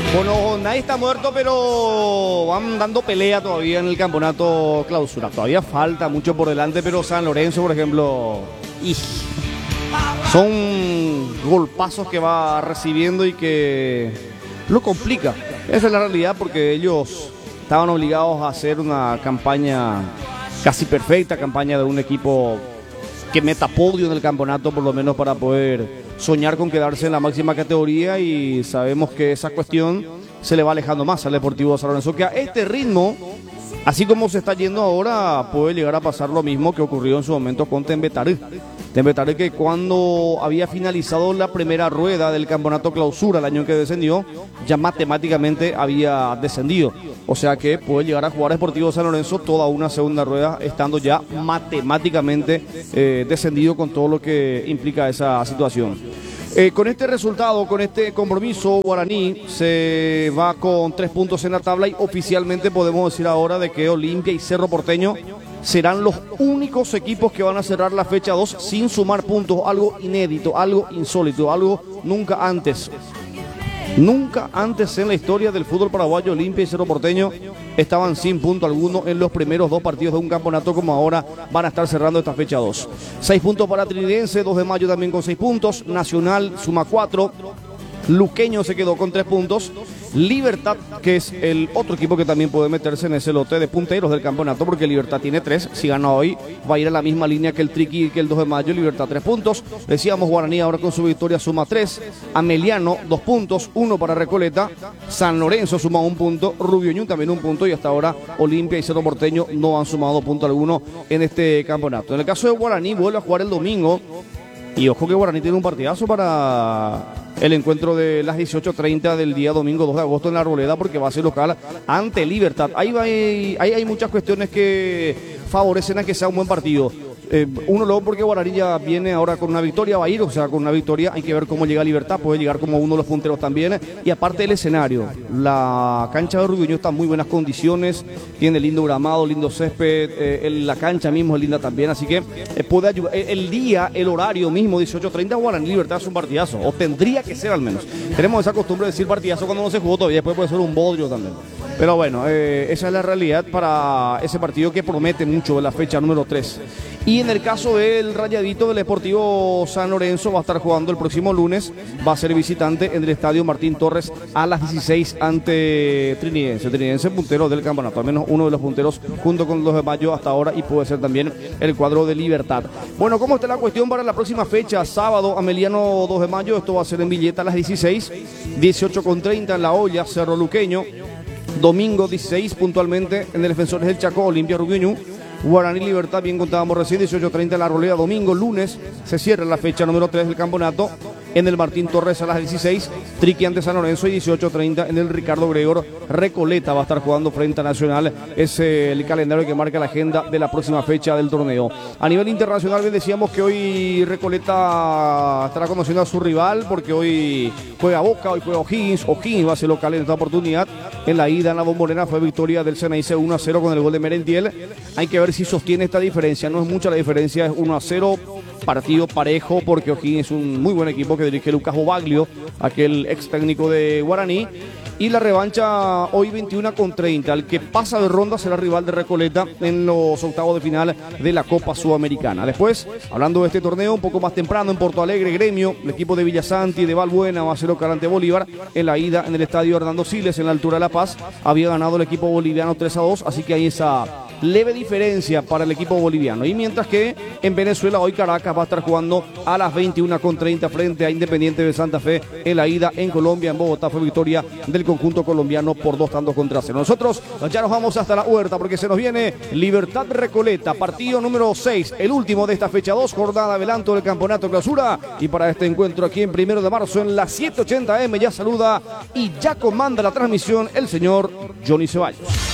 Bueno, nadie está muerto, pero van dando pelea todavía en el campeonato clausura. Todavía falta mucho por delante, pero San Lorenzo, por ejemplo, son golpazos que va recibiendo y que lo complica. Esa es la realidad, porque ellos estaban obligados a hacer una campaña casi perfecta, campaña de un equipo que meta podio en el campeonato, por lo menos para poder soñar con quedarse en la máxima categoría, y sabemos que esa cuestión se le va alejando más al Deportivo San Lorenzo, que a este ritmo, así como se está yendo ahora, puede llegar a pasar lo mismo que ocurrió en su momento con Tembetaré. Tembetaré, que cuando había finalizado la primera rueda del campeonato clausura el año que descendió, ya matemáticamente había descendido. O sea que puede llegar a jugar Deportivo San Lorenzo toda una segunda rueda estando ya matemáticamente descendido, con todo lo que implica esa situación. Con este resultado, con este compromiso, Guaraní se va con 3 puntos en la tabla, y oficialmente podemos decir ahora de que Olimpia y Cerro Porteño serán los únicos equipos que van a cerrar la fecha 2 sin sumar puntos. Algo inédito, algo insólito, algo nunca antes. Nunca antes en la historia del fútbol paraguayo, Olimpia y Cerro Porteño estaban sin punto alguno en los primeros 2 partidos de un campeonato, como ahora van a estar cerrando esta fecha 2. 6 puntos para Trinidense, 2 de Mayo también con 6 puntos, Nacional suma 4, Luqueño se quedó con 3 puntos, Libertad, que es el otro equipo que también puede meterse en ese lote de punteros del campeonato, porque Libertad tiene 3, si gana hoy va a ir a la misma línea que el Triqui y que el 2 de Mayo, Libertad 3 puntos, decíamos Guaraní ahora con su victoria suma 3, Ameliano 2 puntos, 1 para Recoleta, San Lorenzo suma 1 punto, Rubioñú también 1 punto, y hasta ahora Olimpia y Cerro Porteño no han sumado punto alguno en este campeonato. En el caso de Guaraní, vuelve a jugar el domingo, y ojo que Guaraní tiene un partidazo para el encuentro de las 18:30 del día domingo 2 de agosto en la Arboleda, porque va a ser local ante Libertad. Ahí hay muchas cuestiones que favorecen a que sea un buen partido. Uno, luego, porque Guaraní ya viene ahora con una victoria, va a ir, o sea, con una victoria. Hay que ver cómo llega Libertad, puede llegar como uno de los punteros también. Y aparte del escenario, la cancha de Rubioño está en muy buenas condiciones, tiene lindo gramado, lindo césped, la cancha mismo es linda también, así que puede ayudar. El día, el horario mismo, 18:30, Guaraní Libertad es un partidazo, o tendría que ser al menos. Tenemos esa costumbre de decir partidazo cuando no se jugó todavía, después puede ser un bodrio también. Pero bueno, esa es la realidad para ese partido que promete mucho de la fecha número 3. Y en el caso del Rayadito del Deportivo San Lorenzo, va a estar jugando el próximo lunes, va a ser visitante en el Estadio Martín Torres a las 16 ante Trinidense. Trinidense puntero del campeonato, al menos uno de los punteros junto con los de Mayo hasta ahora, y puede ser también el cuadro de Libertad. Bueno, ¿cómo está la cuestión para la próxima fecha? Sábado, Ameliano 2 de Mayo, esto va a ser en Villeta a las 16, 18:30 en La Olla, Cerro Luqueño. Domingo 16 puntualmente en el Defensores del Chaco, Olimpia Rubioñú. Guaraní Libertad, bien contábamos recién, 18:30 en la Arboleda. Domingo, lunes, se cierra la fecha número 3 del campeonato en el Martín Torres a las 16, Triqui ante San Lorenzo, y 18:30 en el Ricardo Gregor. Recoleta va a estar jugando frente a Nacional. Es el calendario que marca la agenda de la próxima fecha del torneo. A nivel internacional, bien decíamos que hoy Recoleta estará conociendo a su rival, porque hoy juega Boca, hoy juega O'Higgins. O'Higgins va a ser local en esta oportunidad. En la ida en la Bombonera fue victoria del Ceneice 1-0 con el gol de Merentiel. Hay que ver si sostiene esta diferencia, no es mucha la diferencia, es 1-0, partido parejo, porque O'Higgins es un muy buen equipo que dirige Lucas Bobaglio, aquel ex técnico de Guaraní. Y la revancha hoy 21:30. El que pasa de ronda será rival de Recoleta en los octavos de final de la Copa Sudamericana. Después, hablando de este torneo, un poco más temprano en Porto Alegre, Gremio, el equipo de Villasanti, de Valbuena, va a ser local ante Bolívar. En la ida en el estadio Hernando Siles, en la altura de La Paz, había ganado el equipo boliviano 3-2, así que hay esa leve diferencia para el equipo boliviano. Y mientras que en Venezuela, hoy Caracas va a estar jugando a las 21:30 frente a Independiente de Santa Fe. En la ida en Colombia, en Bogotá, fue victoria del conjunto colombiano por 2-0. Nosotros ya nos vamos hasta la huerta, porque se nos viene Libertad Recoleta, partido número 6, el último de esta fecha 2, jornada adelanto del campeonato clausura. Y para este encuentro aquí en 1 de marzo en las 7:80 AM ya saluda y ya comanda la transmisión el señor Johnny Ceballos.